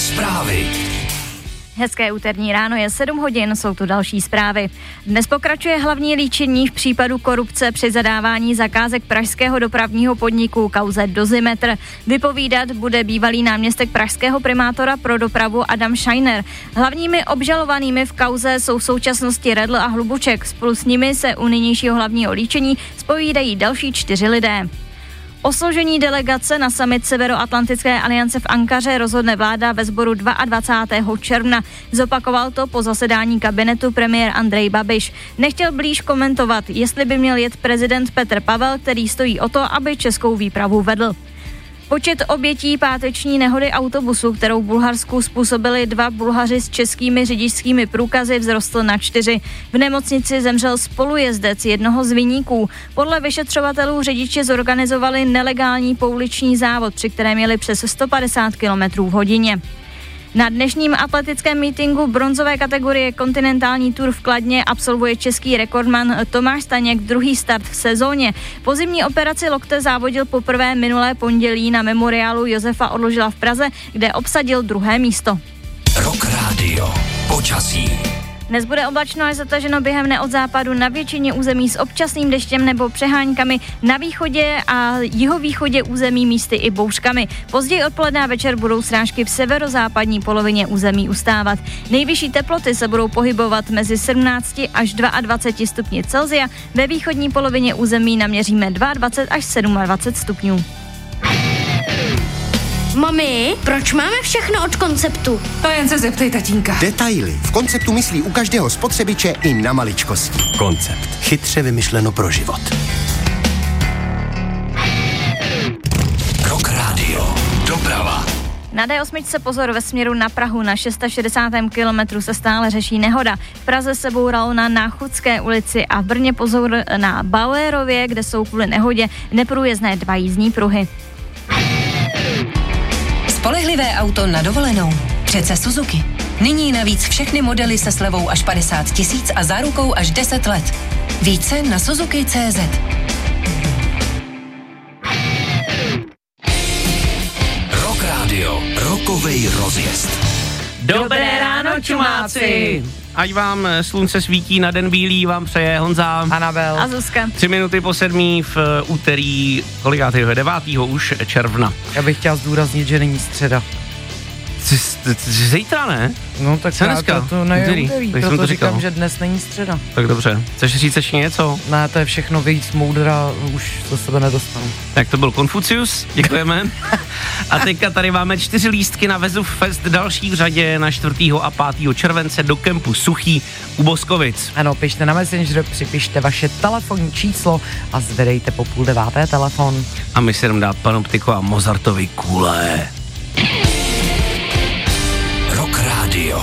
Zprávy. Hezké úterní ráno, je 7 hodin, jsou tu další zprávy. Dnes pokračuje hlavní líčení v případu korupce při zadávání zakázek pražského dopravního podniku kauze Dozimetr. Vypovídat bude bývalý náměstek pražského primátora pro dopravu Adam Scheiner. Hlavními obžalovanými v kauze jsou v současnosti Redl a Hlubuček. Spolu s nimi se u nynějšího hlavního líčení zpovídají další 4 lidé. O složení delegace na summit Severoatlantické aliance v Ankaře rozhodne vláda ve sboru 22. června. Zopakoval to po zasedání kabinetu premiér Andrej Babiš. Nechtěl blíž komentovat, jestli by měl jet prezident Petr Pavel, který stojí o to, aby českou výpravu vedl. Počet obětí páteční nehody autobusu, kterou v Bulharsku způsobili 2 Bulhaři s českými řidičskými průkazy, vzrostl na 4. V nemocnici zemřel spolujezdec jednoho z viníků. Podle vyšetřovatelů řidiči zorganizovali nelegální pouliční závod, při kterém jeli přes 150 km v hodině. Na dnešním atletickém mítinku bronzové kategorie Kontinentální Tour v Kladně absolvuje český rekordman Tomáš Staněk druhý start v sezóně. Po zimní operaci lokte závodil poprvé minulé pondělí na memoriálu Josefa Odložila v Praze, kde obsadil 2. místo. Rock Radio. Počasí. Dnes bude oblačno až zataženo během dne od západu na většině území s občasným deštěm nebo přeháňkami, na východě a jihovýchodě území místy i bouřkami. Později odpoledne a večer budou srážky v severozápadní polovině území ustávat. Nejvyšší teploty se budou pohybovat mezi 17 až 22 stupni Celsia, ve východní polovině území naměříme 22 až 27 stupňů. Mami, proč máme všechno od Konceptu? To jen se zeptej tatínka. Detaily. V Konceptu myslí u každého spotřebiče i na maličkosti. Koncept. Chytře vymyšleno pro život. Rock Radio. Doprava. Na D8 se pozor ve směru na Prahu na 660. kilometru se stále řeší nehoda. V Praze se bouralo na Náchodské ulici a v Brně pozor na Bauerově, kde jsou kvůli nehodě neprůjezdné 2 jízdní pruhy. Spolehlivé auto na dovolenou. Přece Suzuki. Nyní navíc všechny modely se slevou až 50 000 a zárukou až 10 let. Více na Suzuki.cz. Rock Radio. Rockovej rozjezd. Dobré ráno, čumáci! Ať vám slunce svítí na den bílý, vám přeje Honza, Anabel a Zuzka. 3 minuty po 7 v úterý, kolikátýho, 9. už června. Já bych chtěl zdůraznit, že není středa. Zítra, ne? No tak co dneska? To úterý, proto říkám, že dnes není středa. Tak dobře, chceš říct ještě něco? Ne, to je všechno víc moudra, už do sebe nedostanu. Tak to byl Konfucius, děkujeme. A teďka tady máme 4 lístky na Vezuv Fest další v řadě na 4. a 5. července do kempu Suchý u Boskovic. Ano, pište na Messenger, připište vaše telefonní číslo a zvedejte po 8:30 telefon. A my si jdem dát Panoptiku a Mozartovi kule.